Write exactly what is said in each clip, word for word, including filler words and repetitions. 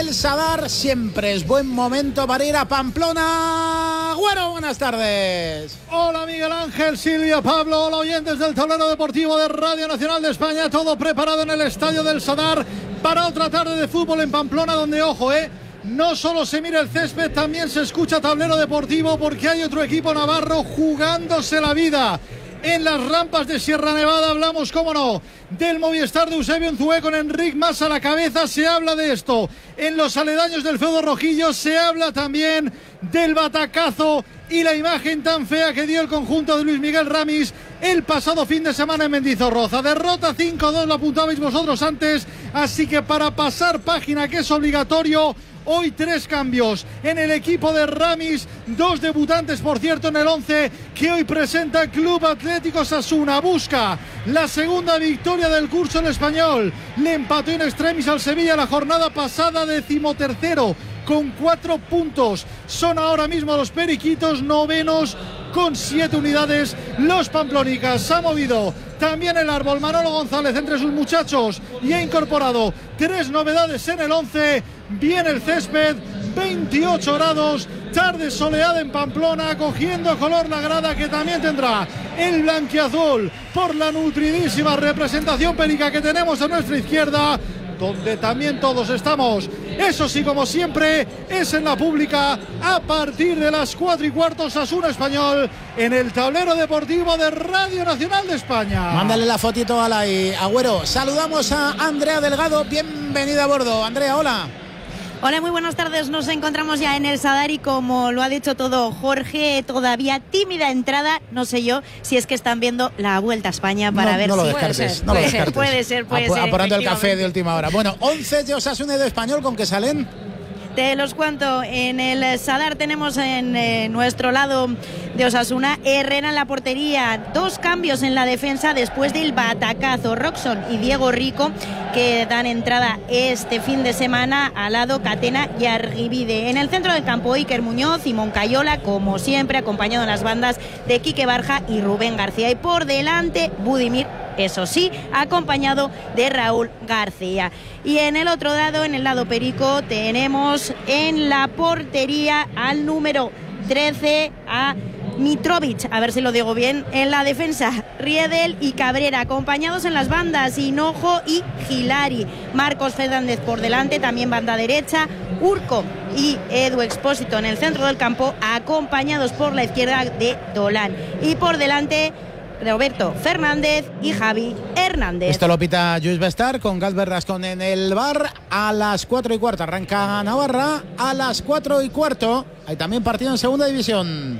El Sadar, siempre es buen momento para ir a Pamplona. Güero, buenas tardes. Hola Miguel Ángel, Silvia, Pablo, hola oyentes del tablero deportivo de Radio Nacional de España. Todo preparado en el estadio del Sadar para otra tarde de fútbol en Pamplona, donde, ojo, eh, no solo se mira el césped, también se escucha tablero deportivo, porque hay otro equipo navarro jugándose la vida. En las rampas de Sierra Nevada hablamos, cómo no, del Movistar de Eusebio Unzué con Enric Mas a la cabeza. Se habla de esto. En los aledaños del feudo rojillo se habla también del batacazo y la imagen tan fea que dio el conjunto de Luis Miguel Ramis el pasado fin de semana en Mendizorroza. Derrota cinco dos, lo apuntabais vosotros antes, así que para pasar página, que es obligatorio, hoy tres cambios en el equipo de Ramis, dos debutantes por cierto en el once que hoy presenta el Club Atlético Osasuna. Busca la segunda victoria del curso en español, le empató in extremis al Sevilla la jornada pasada, decimotercero con cuatro puntos. Son ahora mismo los periquitos novenos con siete unidades. Los pamplonicas. Se ha movido también el árbol Manolo González entre sus muchachos y ha incorporado tres novedades en el once. Viene el césped, veintiocho grados, tarde soleada en Pamplona, cogiendo color la grada, que también tendrá el blanquiazul por la nutridísima representación perica que tenemos a nuestra izquierda, donde también todos estamos. Eso sí, como siempre, es en la pública a partir de las cuatro y cuarto. Osasuna Español en el tablero deportivo de Radio Nacional de España. Mándale la fotito a la y Agüero. Saludamos a Andrea Delgado, bienvenida a bordo. Andrea, hola. Hola, muy buenas tardes. Nos encontramos ya en el Sadar y, como lo ha dicho todo Jorge, todavía tímida entrada. No sé yo si es que están viendo la Vuelta a España para no, ver no si... Lo descartes, puede ser, no lo puede descartes. ser, puede ser, puede Ap- ser. Apurando el café de última hora. Bueno, once de Osasuna y de Español, ¿con qué salen? Te los cuento. En el Sadar tenemos en eh, nuestro lado de Osasuna Herrera en la portería. Dos cambios en la defensa después del batacazo. Roxon y Diego Rico, que dan entrada este fin de semana al lado Catena y Argibide. En el centro del campo, Iker Muñoz y Moncayola, como siempre, acompañado en las bandas de Quique Barja y Rubén García. Y por delante, Budimir, eso sí, acompañado de Raúl García. Y en el otro lado, en el lado perico, tenemos en la portería al número trece a Mitrovic, a ver si lo digo bien. En la defensa, Riedel y Cabrera, acompañados en las bandas Hinojo y Gilari. Marcos Fernández por delante, también banda derecha, Urco y Edu Expósito en el centro del campo, acompañados por la izquierda de Dolan. Y por delante, Roberto Fernández y Javi Hernández. Esto lo pita Lluís Bestar con Galber Rascón en el bar. A las cuatro y cuarto arranca Navarra. A las cuatro y cuarto hay también partido en segunda división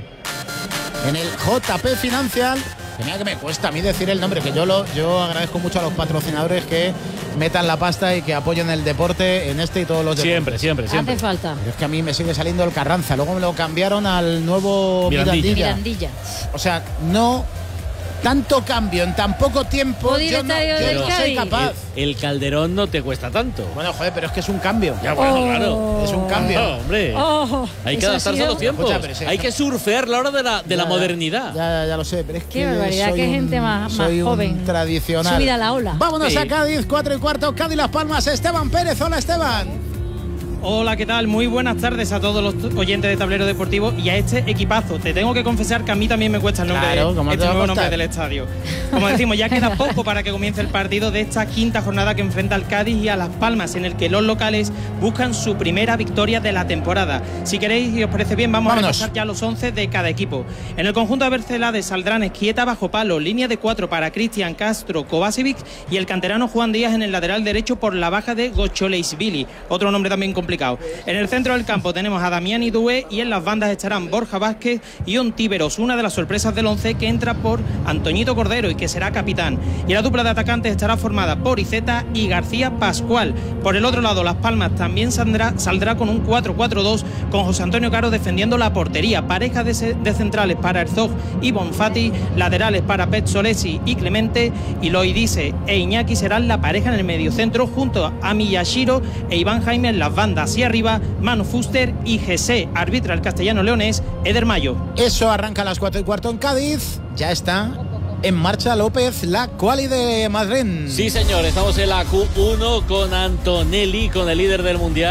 en el J P Financial. Tenía que me cuesta a mí decir el nombre, que yo lo yo agradezco mucho a los patrocinadores que metan la pasta y que apoyen el deporte en este y todos los deportes. Siempre, siempre, siempre. Hace falta. Pero es que a mí me sigue saliendo el Carranza. Luego me lo cambiaron al nuevo Mirandilla. Mirandilla. Mirandilla. O sea, no tanto cambio en tan poco tiempo. Puedo ir Yo al no, estadio yo del no soy Cádiz. capaz. El, el Calderón no te cuesta tanto. Bueno, joder, pero es que es un cambio. Ya, bueno, Oh. claro. Es un cambio. No, hombre. Oh, Hay que eso ha adaptarse a sido- los tiempos. Escucha, pero sí, Hay no. que surfear la hora de la, de la Ya, modernidad. Ya, ya, ya lo sé, pero es Qué que barbaridad, soy qué un- gente más- más soy un joven. tradicional. Subida a la ola. Vámonos Sí. a Cádiz, cuatro y cuarto, Cádiz Las Palmas. Esteban Pérez, hola Esteban. Hola, ¿qué tal? Muy buenas tardes a todos los oyentes de Tablero Deportivo y a este equipazo. Te tengo que confesar que a mí también me cuesta el nombre Claro, ¿cómo de te este va a nuevo nombre costar? del estadio. Como decimos, ya queda poco para que comience el partido de esta quinta jornada que enfrenta al Cádiz y a Las Palmas, en el que los locales buscan su primera victoria de la temporada. Si queréis y os parece bien, vamos Vámonos. a repasar ya los once de cada equipo. En el conjunto de Bercelades saldrán Esquieta bajo palo, línea de cuatro para Cristian Castro Kovacevic y el canterano Juan Díaz en el lateral derecho por la baja de Gocholeisvili, otro nombre también complicado. En el centro del campo tenemos a Damián Idué y en las bandas estarán Borja Vázquez y Ontíveros, una de las sorpresas del once que entra por Antoñito Cordero y que será capitán. Y la dupla de atacantes estará formada por Iceta y García Pascual. Por el otro lado, Las Palmas también saldrá, saldrá con un cuatro cuatro dos con José Antonio Caro defendiendo la portería. Pareja de, se, de centrales para Herzog y Bonfati, laterales para Pet Solesi y Clemente, y Loidice e Iñaki serán la pareja en el mediocentro junto a Miyashiro e Iván Jaime en las bandas, y arriba Manu Fuster y G C, arbitra el castellano leonés Eder Mayo. Eso arranca a las cuatro y cuarto en Cádiz. Ya está en marcha López, la quali de Madrid. Sí, señor, estamos en la Q uno con Antonelli, con el líder del mundial.